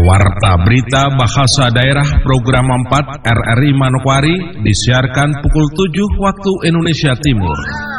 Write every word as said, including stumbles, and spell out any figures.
Warta Berita Bahasa Daerah Program empat R R I Manokwari disiarkan pukul tujuh waktu Indonesia Timur.